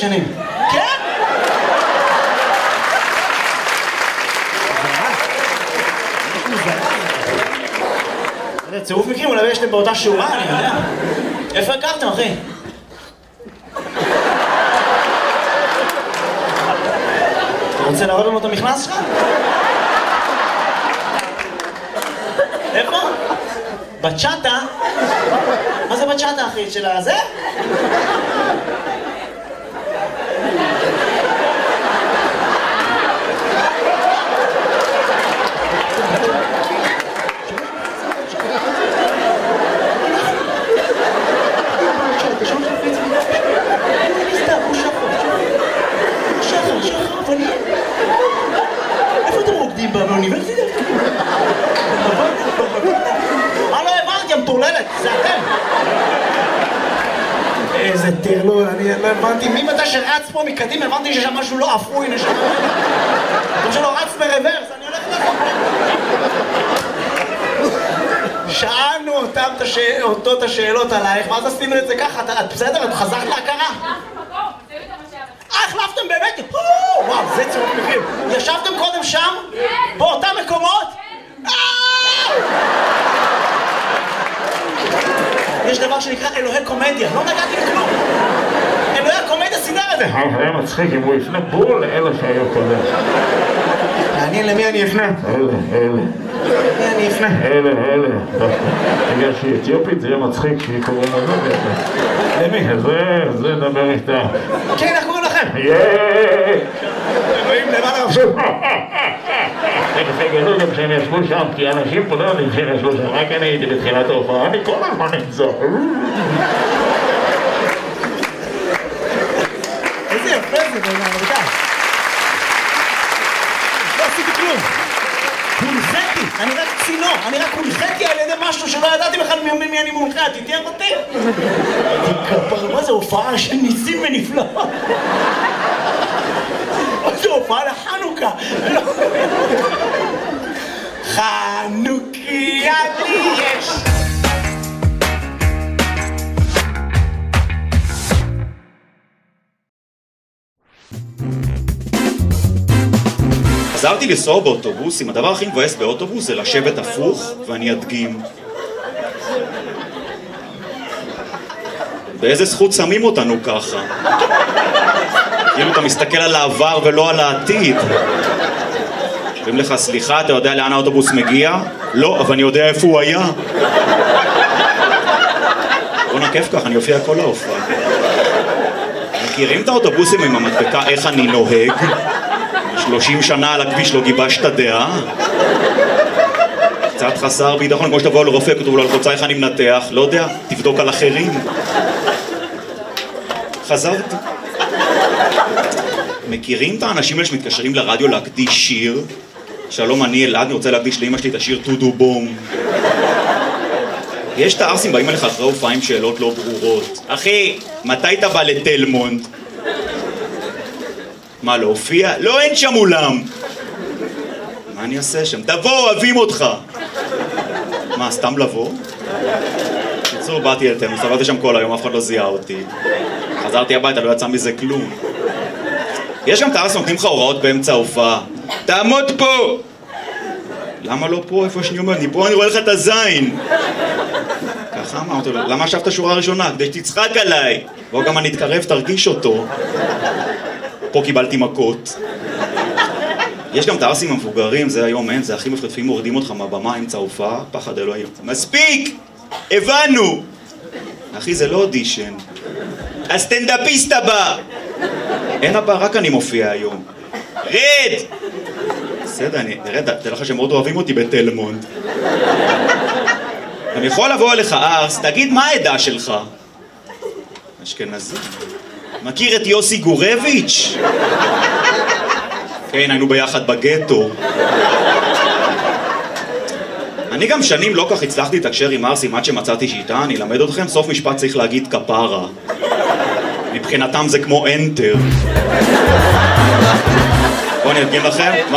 שנים. כן? צירוף מקרים, אולי יש להם באותה שורה, אני יודע. איפה הכרתם, אחי? אתה רוצה להראות לנו את המכנס שלך? איפה? בצ'אטה? מה זה בצ'אטה, אחי? של הזה? איפה אתם רוקדים באוניברסיטה? לא הבנתי, המטורללת, זה אתם. איזה טרלול, אני לא הבנתי. מי מתי שרץ פה מקדימה, הבנתי ששם משהו לא אפוי, נשמע. כמו שלא רץ ברוורס, אני הולך לפה. שאלנו אותו את השאלות עלייך, ואז עשינו את זה ככה. את בסדר? את חזרת להכרה? החלפתם באמת? וואו, זה צירוף מקרים. ישבתם קודם שם? באותם מקומות? יש דבר שנקרא אלוהי קומדיה, לא נגעתי לכלום. אלוהי הקומדיה סידר את זה. היה מצחיק אם הוא יפנה בול לאלה שהיו קודם. מעניין למי אני אפנה? אלה. למי אני אפנה? אלה. בגלל שהיא אתיופית זה יהיה מצחיק שהיא קוראים לזה. למי? זה נדבר איתה. כן, איך קוראים לכם? אלוהים למעלה רבשו. תכף יגלו גם שהם ישבו שם, כי אנשים פה לא יודעים שהם ישבו שם, רק אני הייתי בתחילת ההופעה, אני כל הזמן נמצא. איזה יפה זה בעניין, רבותיי. לא עשיתי כלום. הונחיתי, אני רק צינור, אני רק הונחיתי על ידי משהו שלא ידעתי בכלל מי אני מונחה, תתייך אותי. תכפר, מה זה הופעה של ניסים ונפלאות? זו הופעה לחנוכה. חנוכיה לי יש. חזרתי לנסוע באוטובוסים, הדבר הכי מבאס באוטובוס זה לשבת הפוך, ואני אדגים. באיזה זכות שמים אותנו ככה? כאילו אתה מסתכל על העבר ולא על העתיד. אומרים לך, סליחה, אתה יודע לאן האוטובוס מגיע? לא, אבל אני יודע איפה הוא היה. בוא נקף כך, אני אופיע כל ההופעה. מכירים את האוטובוסים עם המדבקה איך אני נוהג? 30 שנה על הכביש לא גיבשת דעה? קצת חסר ביטחון, כמו שתבוא לרופא, כתוב לו על חוצה איך אני מנתח, לא יודע, תבדוק על אחרים. חזרתי. מכירים את האנשים האלה שמתקשרים לרדיו להקדיש שיר? שלום, אני אלעד, אני רוצה להקדיש לאמא שלי את השיר טודו בום. יש את הארסים באים אליך אחרי הופעה עם שאלות לא ברורות. אחי, מתי אתה בא לתלמונד? מה, להופיע? לא, אין שם אולם. מה אני אעשה שם? תבוא, אוהבים אותך. מה, סתם לבוא? בקיצור, באתי אל תלמונד, סתובבתי שם כל היום, אף אחד לא זיהה אותי. חזרתי הביתה, לא יצא מזה כלום. יש גם תארס נותנים לך הוראות באמצע ההופעה. תעמוד פה! למה לא פה? איפה שאני אומר? אני פה, אני רואה לך את הזין. ככה אמרתי לו, למה ישבת שורה ראשונה? כדי שתצחק עליי. בוא גם אני אתקרב, תרגיש אותו. פה קיבלתי מכות. יש גם תארסים המבוגרים, זה היום אין, זה הכי מפחדים, מורדים אותך מהבמה, אמצע ההופעה, פחד אלוהים. מספיק! הבנו! אחי, זה לא אודישן. הסטנדאפיסט הבא! אין הבא, רק אני מופיע היום. רד! בסדר, אני ארד, תראה לך שהם מאוד אוהבים אותי בתלמונד. אני יכול לבוא אליך ארס, תגיד מה העדה שלך? אשכנזי. מכיר את יוסי גורביץ'? כן, היינו ביחד בגטו. אני גם שנים לא כך הצלחתי לתקשר עם ארסים עד שמצאתי שיטה, אני אלמד אתכם, סוף משפט צריך להגיד כפרה. מבחינתם זה כמו אנטר. בואו אני אדגים לכם.